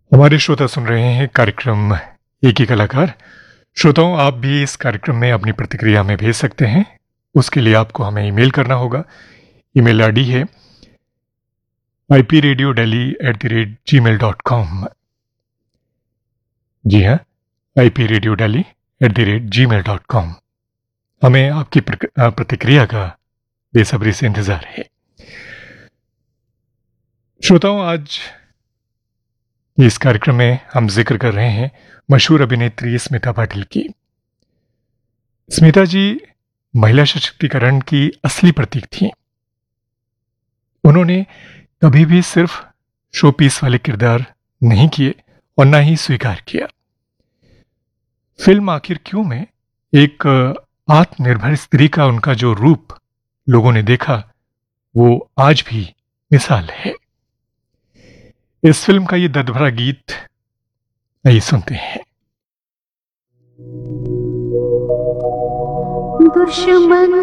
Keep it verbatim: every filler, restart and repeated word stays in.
हमारे श्रोता सुन रहे हैं कार्यक्रम एक ही कलाकार। श्रोताओं, आप भी इस कार्यक्रम में अपनी प्रतिक्रिया में भेज सकते हैं। उसके लिए आपको हमें ईमेल करना होगा। ईमेल आईडी है I P radio daily at the rate ji mail dot com. जी हाँ, I P radio daily at the rate ji mail dot com. हमें आपकी प्रतिक्रिया का बेसब्री से इंतजार है। श्रोताओं, आज इस कार्यक्रम में हम जिक्र कर रहे हैं मशहूर अभिनेत्री स्मिता पाटिल की। स्मिता जी महिला सशक्तिकरण की असली प्रतीक थी। उन्होंने कभी भी सिर्फ शो पीस वाले किरदार नहीं किए और ना ही स्वीकार किया। फिल्म आखिर क्यों में एक आत्मनिर्भर स्त्री का उनका जो रूप लोगों ने देखा, वो आज भी मिसाल है। इस फिल्म का ये दर्द भरा गीत आइए सुनते हैं। दुश्मन